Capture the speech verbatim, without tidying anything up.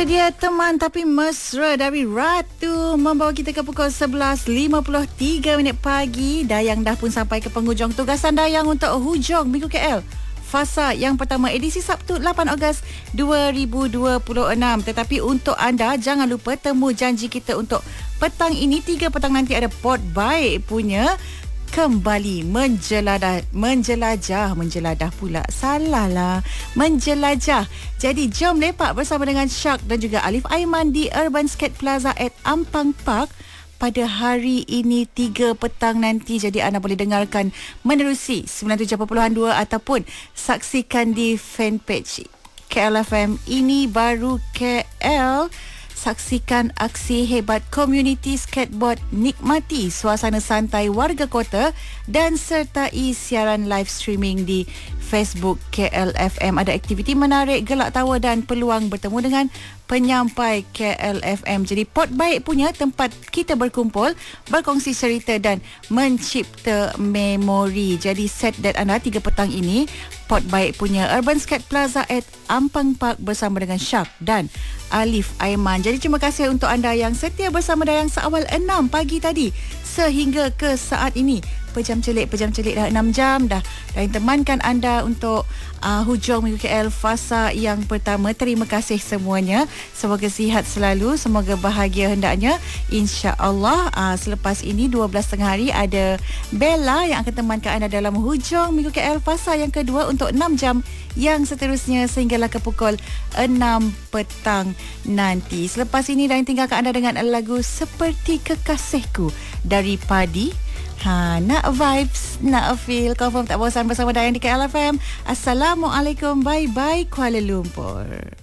Itu dia teman tapi mesra dari Ratu membawa kita ke pukul sebelas lima puluh tiga minit pagi. Dayang dah pun sampai ke penghujung tugasan Dayang untuk hujung Minggu K L. Fasa yang pertama edisi Sabtu lapan Ogos dua ribu dua puluh enam. Tetapi untuk anda jangan lupa temu janji kita untuk petang ini, tiga petang nanti ada Port Baik punya kembali menjelajah menjelajah menjelajah pula salah lah menjelajah. Jadi jom lepak bersama dengan Syak dan juga Alif Aiman di Urban Skate Plaza at Ampang Park pada hari ini tiga petang nanti. Jadi anda boleh dengarkan menerusi sembilan puluh tujuh perpuluhan dua ataupun saksikan di fanpage K L F M Ini Baru K L. Saksikan aksi hebat komuniti skateboard, nikmati suasana santai warga kota dan sertai siaran live streaming di Facebook K L F M. Ada aktiviti menarik, gelak tawa dan peluang bertemu dengan penyampai K L F M. Jadi Port Baik punya tempat kita berkumpul, berkongsi cerita dan mencipta memori. Jadi set date anda tiga petang ini, Port Baik punya Urban Skate Plaza at Ampang Park bersama dengan Syak dan Alif Aiman. Jadi terima kasih untuk anda yang setia bersama Dayang seawal enam pagi tadi sehingga ke saat ini. Pejam celik, pejam celik dah enam jam dah. Dan temankan anda untuk uh, hujung Minggu K L fasa yang pertama. Terima kasih semuanya. Semoga sihat selalu, semoga bahagia hendaknya. InsyaAllah uh, selepas ini dua belas tengah hari ada Bella yang akan temankan anda dalam hujung Minggu K L fasa yang kedua untuk enam jam yang seterusnya sehinggalah ke pukul enam petang nanti. Selepas ini Dayang tinggalkan anda dengan lagu Seperti Kekasihku dari Padi. Ha, nak vibes, nak feel, confirm tak bosan bersama Dayang di K L F M. Assalamualaikum, bye-bye Kuala Lumpur.